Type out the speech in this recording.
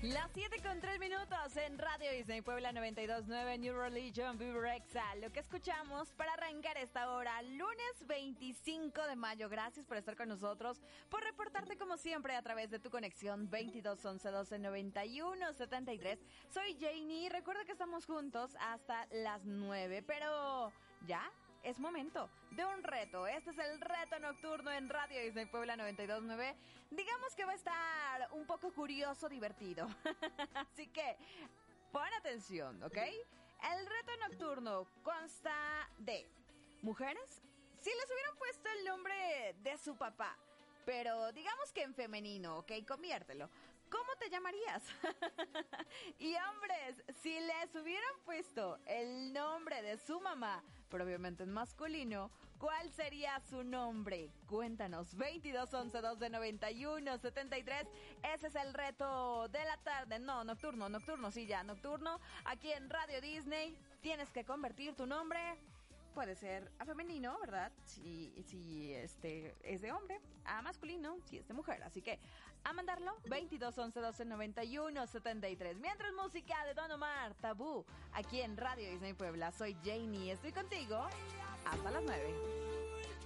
Las 7:03 en Radio Disney Puebla 92.9 New Religion Vibraxa. Lo que escuchamos para arrancar esta hora, lunes 25 de mayo. Gracias por estar con nosotros, por reportarte como siempre a través de tu conexión 22 11 12 91 73. Soy Janie. Recuerda que estamos juntos hasta las 9, pero ya es momento de un reto. Este es el reto nocturno en Radio Disney Puebla 92.9. Digamos que va a estar un poco curioso, divertido. Así que pon atención, ¿ok? El reto nocturno consta de mujeres. Si les hubieran puesto el nombre de su papá, pero digamos que en femenino, ¿ok? Conviértelo. ¿Cómo te llamarías? Y hombres, si les hubieran puesto el nombre de su mamá, pero obviamente en masculino, ¿cuál sería su nombre? Cuéntanos, 22 11 12 91 73. Ese es el reto de la tarde. No, nocturno, sí, ya, nocturno. Aquí en Radio Disney tienes que convertir tu nombre. Puede ser a femenino, ¿verdad? Si es de hombre. A masculino, si es de mujer. Así que a mandarlo, 22 11 12 91 73. Mientras música de Don Omar, Tabú, aquí en Radio Disney Puebla. Soy Janie, estoy contigo hasta las 9.